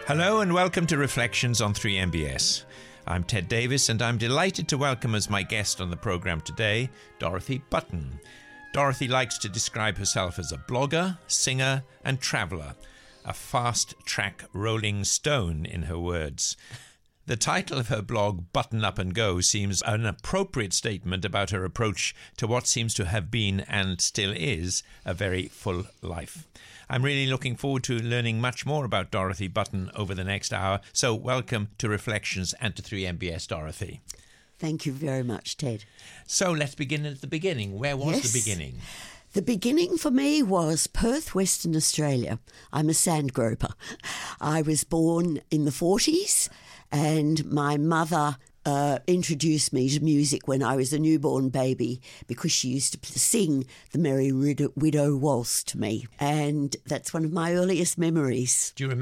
Hello and welcome to Reflections on 3MBS. I'm Ted Davis and I'm delighted to welcome as my guest on the programme today, Dorothy Button. Dorothy likes to describe herself as a blogger, singer and traveller, a fast-track rolling stone in her words. The title of her blog, Button Up and Go, seems an appropriate statement about her approach to what seems to have been and still is a very full life. I'm really looking forward to learning much more about Dorothy Button over the next hour. So welcome to Reflections and to 3MBS, Dorothy. Thank you very much, Ted. So let's begin at the beginning. Where was the beginning? The beginning for me was Perth, Western Australia. I'm a sand groper. I was born in the 40s and my mother introduced me to music when I was a newborn baby because she used to sing the Merry Widow Waltz to me. And that's one of my earliest memories. Do you remember